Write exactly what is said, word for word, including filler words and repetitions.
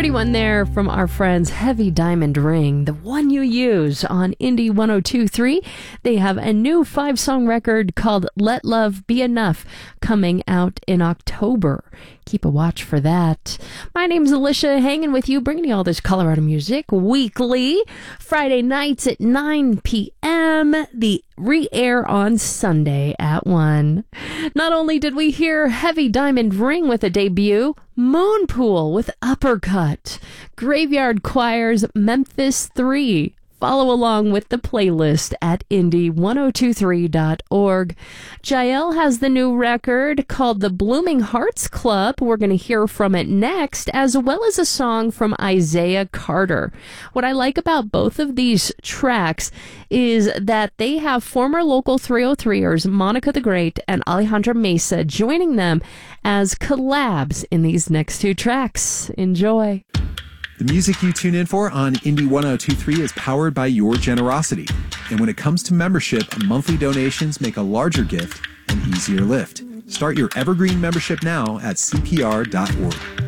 Pretty one there from our friends Heavy Diamond Ring, the one you use on Indie one oh two point three. They have a new five-song record called Let Love Be Enough coming out in October. Keep a watch for that. My name's Alicia, hanging with you, bringing you all this Colorado music weekly. Friday nights at nine p.m. The re-air on Sunday at one. Not only did we hear Heavy Diamond Ring with a debut, Moonpool with Uppercut, Graveyard Choir's Memphis three. Follow along with the playlist at indie one oh two three dot org. Jael has the new record called The Blooming Hearts Club. We're going to hear from it next, as well as a song from Isaiah Carter. What I like about both of these tracks is that they have former local three oh threeers Monica the Great and Alejandra Mesa joining them as collabs in these next two tracks. Enjoy. The music you tune in for on Indie one oh two point three is powered by your generosity. And when it comes to membership, monthly donations make a larger gift an easier lift. Start your Evergreen membership now at C P R dot org.